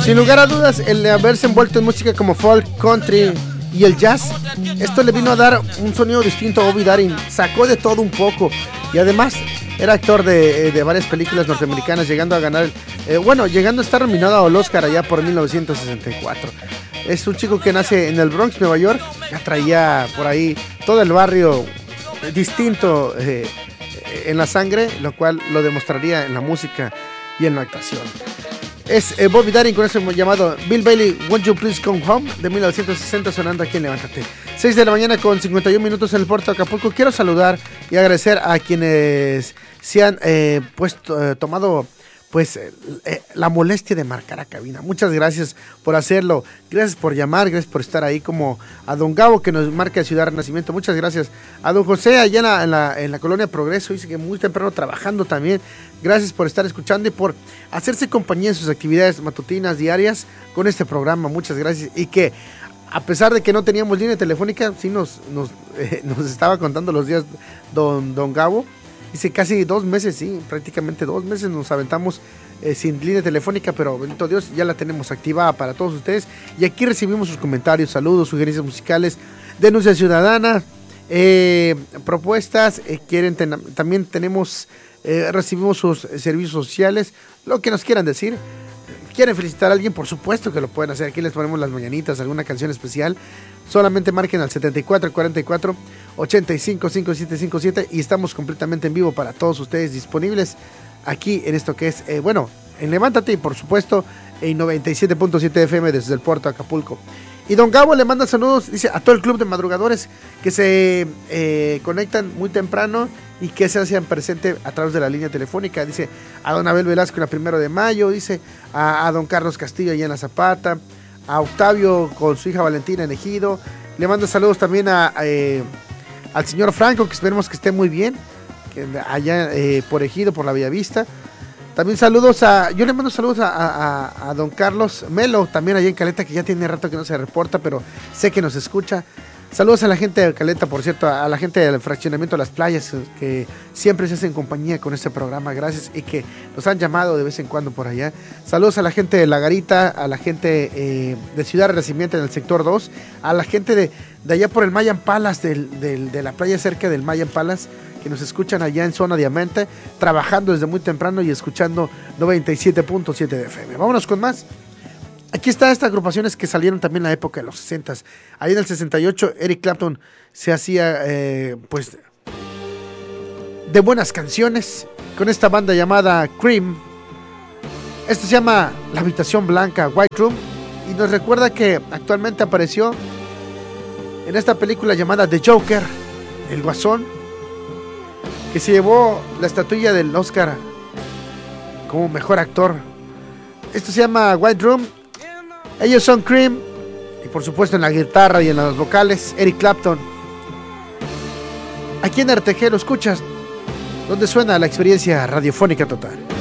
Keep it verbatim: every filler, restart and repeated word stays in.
Sin lugar a dudas, el haberse envuelto en música como folk, country y el jazz, esto le vino a dar un sonido distinto a Bobby Darin. Sacó de todo un poco y además era actor de, de varias películas norteamericanas, llegando a ganar, eh, bueno, llegando a estar nominado al Oscar allá por mil novecientos sesenta y cuatro. Es un chico que nace en el Bronx, Nueva York, ya traía por ahí todo el barrio distinto eh, en la sangre, lo cual lo demostraría en la música y en la actuación. Es eh, Bobby Darin con ese llamado Bill Bailey, Won't You Please Come Home, de mil novecientos sesenta, sonando aquí en Levántate. seis de la mañana con cincuenta y un minutos en el puerto de Acapulco. Quiero saludar y agradecer a quienes se han eh, puesto, eh, tomado pues eh, eh, la molestia de marcar a cabina. Muchas gracias por hacerlo, gracias por llamar, gracias por estar ahí, como a don Gabo que nos marca Ciudad Renacimiento. Muchas gracias a don José allá en la, en la, en la colonia Progreso, dice que muy temprano trabajando también. Gracias por estar escuchando y por hacerse compañía en sus actividades matutinas diarias con este programa. Muchas gracias. Y que a pesar de que no teníamos línea telefónica, sí nos, nos, eh, nos estaba contando los días don, don Gabo. Dice casi dos meses, sí, prácticamente dos meses nos aventamos eh, sin línea telefónica, pero bendito Dios, ya la tenemos activada para todos ustedes. Y aquí recibimos sus comentarios, saludos, sugerencias musicales, denuncias ciudadanas, eh, propuestas. Eh, quieren ten- también tenemos, eh, recibimos sus servicios sociales, lo que nos quieran decir. ¿Quieren felicitar a alguien? Por supuesto que lo pueden hacer. Aquí les ponemos las mañanitas, alguna canción especial. Solamente marquen al setenta y cuatro cuarenta y cuatro ochenta y cinco cincuenta y siete cincuenta y siete y estamos completamente en vivo para todos ustedes, disponibles aquí en esto que es, eh, bueno, en Levántate y por supuesto en noventa y siete punto siete F M desde el puerto de Acapulco. Y don Gabo le manda saludos, dice, a todo el club de madrugadores que se eh, conectan muy temprano y que se hacen presente a través de la línea telefónica. Dice a don Abel Velasco en la primero de mayo, dice a, a don Carlos Castillo allá en la Zapata, a Octavio con su hija Valentina en Ejido. Le manda saludos también a, a eh, al señor Franco, que esperemos que esté muy bien, que allá eh, por Ejido, por la Bellavista. También saludos a, yo le mando saludos a, a, a don Carlos Melo, también allá en Caleta, que ya tiene rato que no se reporta, pero sé que nos escucha. Saludos a la gente de Caleta, por cierto, a la gente del fraccionamiento de las playas, que siempre se hacen compañía con este programa, gracias, y que nos han llamado de vez en cuando por allá. Saludos a la gente de La Garita, a la gente eh, de Ciudad Renacimiento en el sector dos, a la gente de, de allá por el Mayan Palace, del, del, de la playa cerca del Mayan Palace, que nos escuchan allá en Zona Diamante, trabajando desde muy temprano y escuchando noventa y siete punto siete de F M. Vámonos con más. Aquí está estas agrupaciones que salieron también en la época de los sesentas. Ahí en el sesenta y ocho Eric Clapton se hacía eh, pues de buenas canciones con esta banda llamada Cream. Esto se llama La Habitación Blanca, White Room, y nos recuerda que actualmente apareció en esta película llamada The Joker, El Guasón, que se llevó la estatuilla del Oscar como mejor actor. Esto se llama White Room. Ellos son Cream, y por supuesto en la guitarra y en las vocales Eric Clapton. Aquí en R T G lo escuchas, donde suena la experiencia radiofónica total.